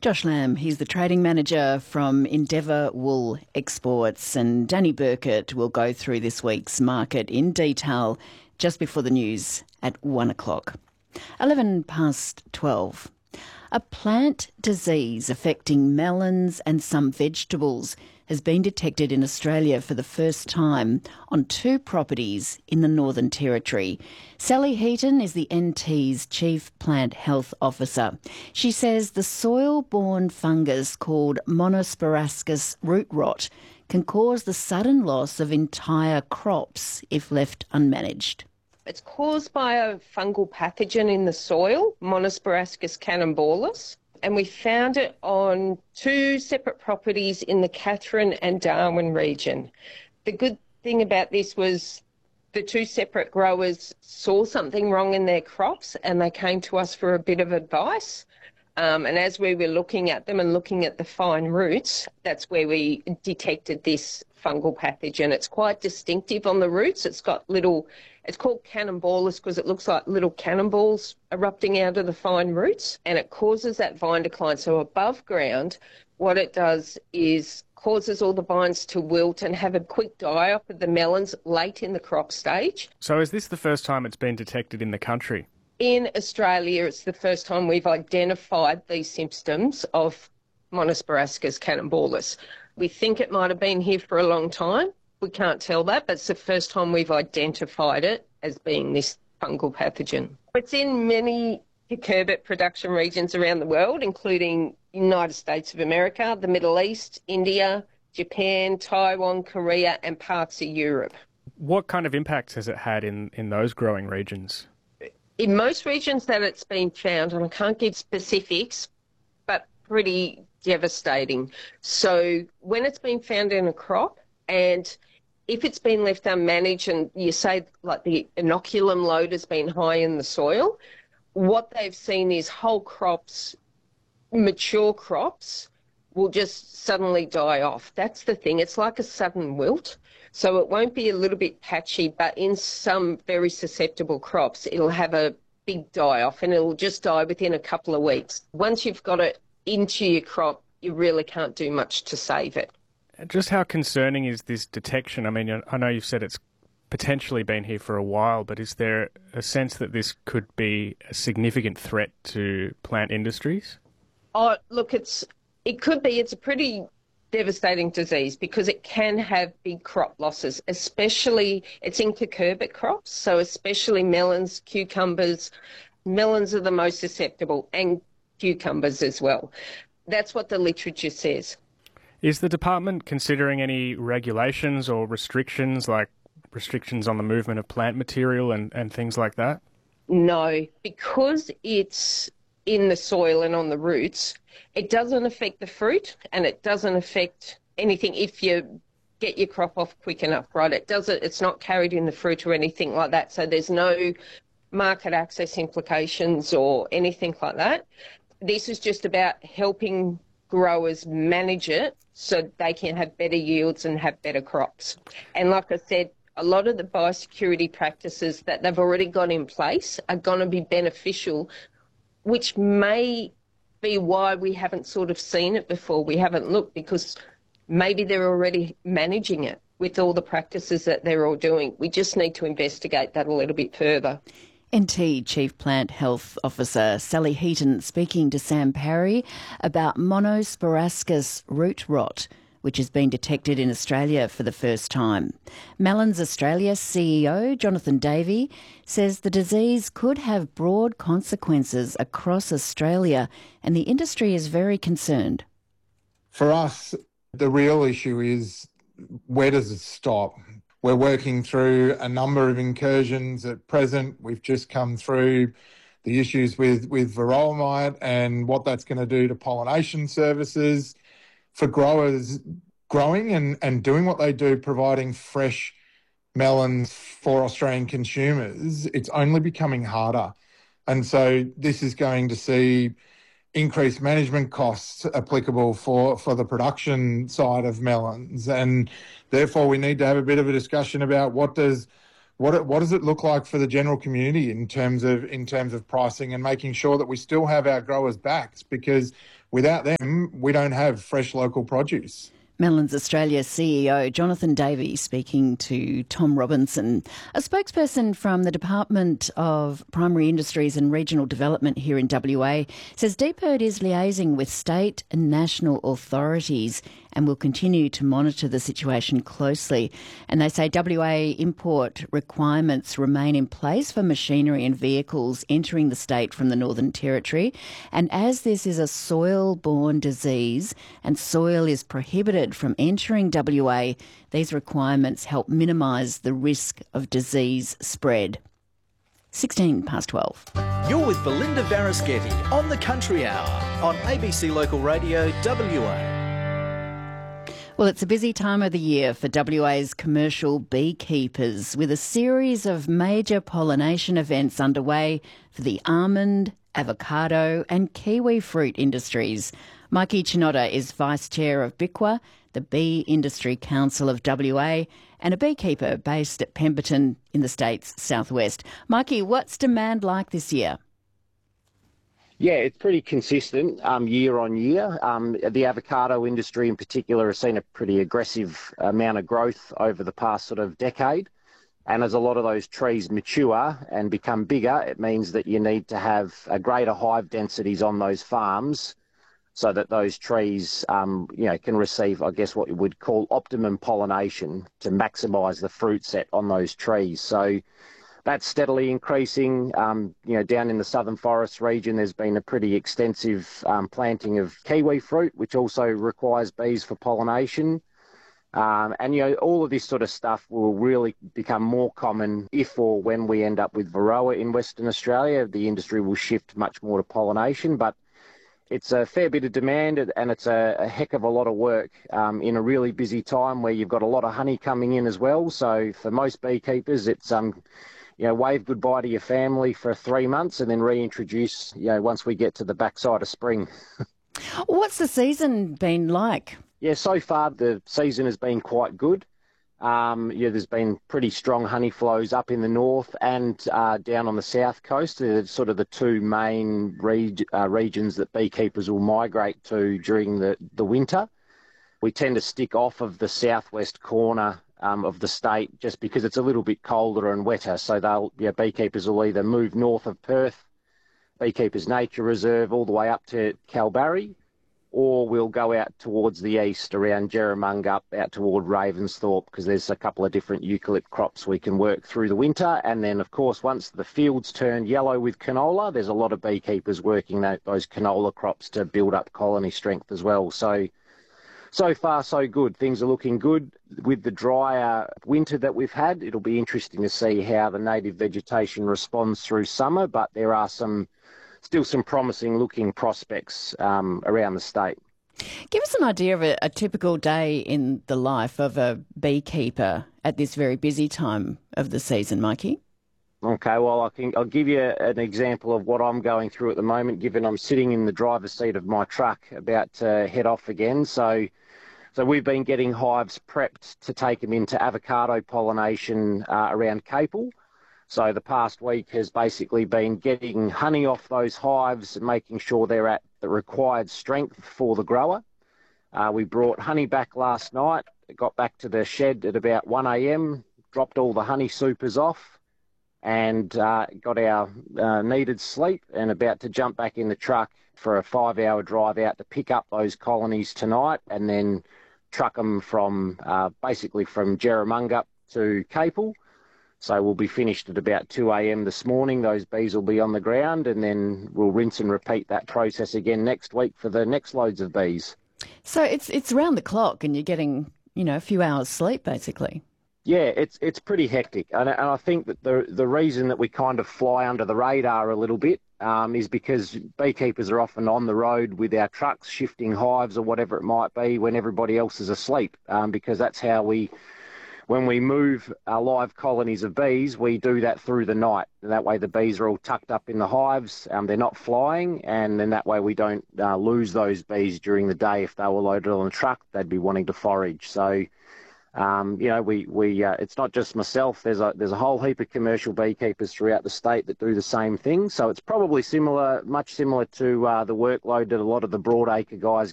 Josh Lamb, he's the trading manager from Endeavour Wool Exports, and Danny Burkett will go through this week's market in detail just before the news at 1 o'clock. 11 past 12. A plant disease affecting melons and some vegetables has been detected in Australia for the first time on 2 properties in the Northern Territory. Sally Heaton is the NT's Chief Plant Health Officer. She says the soil-borne fungus called Monosporascus root rot can cause the sudden loss of entire crops if left unmanaged. It's caused by a fungal pathogen in the soil, Monosporascus canembolis, and we found it on 2 separate properties in the Katherine and Darwin region. The good thing about this was the 2 separate growers saw something wrong in their crops and they came to us for a bit of advice. And as we were looking at them and looking at the fine roots, that's where we detected this fungal pathogen. It's quite distinctive on the roots. It's called canembolis because it looks like little cannonballs erupting out of the fine roots, and it causes that vine decline. So above ground, what it does is causes all the vines to wilt and have a quick die-off of the melons late in the crop stage. So is this the first time it's been detected in the country? In Australia, it's the first time we've identified these symptoms of Monosporascus canembolis. We think it might have been here for a long time. We can't tell that, but it's the first time we've identified it as being this fungal pathogen. It's in many cucurbit production regions around the world, including United States of America, the Middle East, India, Japan, Taiwan, Korea, and parts of Europe. What kind of impacts has it had in those growing regions? In most regions that it's been found, and I can't give specifics, but pretty devastating. So when it's been found in a crop, and if it's been left unmanaged and you say like the inoculum load has been high in the soil, what they've seen is whole crops, mature crops, will just suddenly die off. That's the thing. It's like a sudden wilt. So it won't be a little bit patchy, but in some very susceptible crops, it'll have a big die-off and it'll just die within a couple of weeks. Once you've got it into your crop, you really can't do much to save it. Just how concerning is this detection? I mean, I know you've said it's potentially been here for a while, but is there a sense that this could be a significant threat to plant industries? Oh, look, it could be. It's a pretty devastating disease because it can have big crop losses, especially it's in cucurbit crops, so especially melons, cucumbers. Melons are the most susceptible, and cucumbers as well. That's what the literature says. Is the department considering any regulations or restrictions, like restrictions on the movement of plant material and things like that? No, because it's in the soil and on the roots, it doesn't affect the fruit and it doesn't affect anything if you get your crop off quick enough, right? It's not carried in the fruit or anything like that. So there's no market access implications or anything like that. This is just about helping growers manage it so they can have better yields and have better crops. And like I said, a lot of the biosecurity practices that they've already got in place are going to be beneficial, which may be why we haven't sort of seen it before. We haven't looked because maybe they're already managing it with all the practices that they're all doing. We just need to investigate that a little bit further. NT Chief Plant Health Officer Sally Heaton speaking to Sam Parry about Monosporascus root rot, which has been detected in Australia for the first time. Melons Australia CEO Jonathan Davey says the disease could have broad consequences across Australia and the industry is very concerned. For us, the real issue is where does it stop? We're working through a number of incursions at present. We've just come through the issues with varroa mite and what that's going to do to pollination services. For growers growing and doing what they do, providing fresh melons for Australian consumers, it's only becoming harder. And so this is going to see increased management costs applicable for the production side of melons. And therefore we need to have a bit of a discussion about what does it look like for the general community in terms of pricing and making sure that we still have our growers' backs, because Without them, we don't have fresh local produce. Mellons Australia CEO Jonathan Davey speaking to Tom Robinson. A spokesperson from the Department of Primary Industries and Regional Development here in WA says DPIRD is liaising with state and national authorities and will continue to monitor the situation closely. And they say WA import requirements remain in place for machinery and vehicles entering the state from the Northern Territory. And as this is a soil-borne disease and soil is prohibited from entering WA, these requirements help minimise the risk of disease spread. 12:16. You're with Belinda Varaschetti on the Country Hour on ABC Local Radio WA. Well, it's a busy time of the year for WA's commercial beekeepers, with a series of major pollination events underway for the almond, avocado and kiwi fruit industries. Mikey Chinoda is Vice Chair of BICWA, the Bee Industry Council of WA, and a beekeeper based at Pemberton in the state's southwest. Mikey, what's demand like this year? Yeah, it's pretty consistent year on year. The avocado industry in particular has seen a pretty aggressive amount of growth over the past sort of decade. And as a lot of those trees mature and become bigger, it means that you need to have a greater hive densities on those farms so that those trees can receive, I guess, what you would call optimum pollination to maximise the fruit set on those trees. So that's steadily increasing. Down in the Southern Forest region, there's been a pretty extensive planting of kiwi fruit, which also requires bees for pollination. All of this sort of stuff will really become more common if or when we end up with Varroa in Western Australia. The industry will shift much more to pollination, but it's a fair bit of demand and it's a heck of a lot of work in a really busy time where you've got a lot of honey coming in as well. So for most beekeepers, it's wave goodbye to your family for 3 months and then reintroduce, once we get to the backside of spring. What's the season been like? Yeah, so far the season has been quite good. There's been pretty strong honey flows up in the north and down on the south coast. They're sort of the two main regions that beekeepers will migrate to during the winter. We tend to stick off of the southwest corner of the state just because it's a little bit colder and wetter. So beekeepers will either move north of Perth, Beekeepers Nature Reserve, all the way up to Kalbarri, or we'll go out towards the east around Jerramungup, out toward Ravensthorpe, because there's a couple of different eucalypt crops we can work through the winter. And then, of course, once the fields turn yellow with canola, there's a lot of beekeepers working those canola crops to build up colony strength as well. So far, so good. Things are looking good. With the drier winter that we've had, it'll be interesting to see how the native vegetation responds through summer, but there are still some promising looking prospects around the state. Give us an idea of a typical day in the life of a beekeeper at this very busy time of the season, Mikey. Okay, well, I'll give you an example of what I'm going through at the moment, given I'm sitting in the driver's seat of my truck about to head off again. So we've been getting hives prepped to take them into avocado pollination around Capel. So the past week has basically been getting honey off those hives and making sure they're at the required strength for the grower. We brought honey back last night, got back to the shed at about 1 a.m, dropped all the honey supers off and got our needed sleep and about to jump back in the truck for a 5-hour drive out to pick up those colonies tonight and then truck them from Jerramungup to Capel. So we'll be finished at about 2 a.m. this morning. Those bees will be on the ground and then we'll rinse and repeat that process again next week for the next loads of bees. So it's round the clock and you're getting, a few hours sleep basically. Yeah, it's pretty hectic. And I think that the reason that we kind of fly under the radar a little bit is because beekeepers are often on the road with our trucks shifting hives or whatever it might be when everybody else is asleep, because that's how when we move our live colonies of bees, we do that through the night. And that way the bees are all tucked up in the hives, they're not flying, and then that way we don't lose those bees during the day. If they were loaded on a truck, they'd be wanting to forage. So It's not just myself. There's a whole heap of commercial beekeepers throughout the state that do the same thing. So it's probably much similar to the workload that a lot of the broadacre guys